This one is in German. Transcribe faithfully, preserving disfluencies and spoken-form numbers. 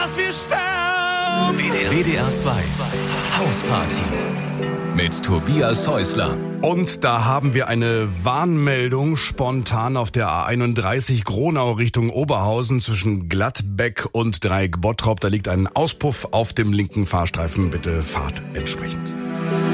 dass wir sterben. W D R zwei Hausparty mit Tobias Häusler. Und da haben wir eine Warnmeldung spontan auf der A einunddreißig Gronau Richtung Oberhausen zwischen Gladbeck und Dreieck Bottrop. Da liegt ein Auspuff auf dem linken Fahrstreifen. Bitte fahrt entsprechend.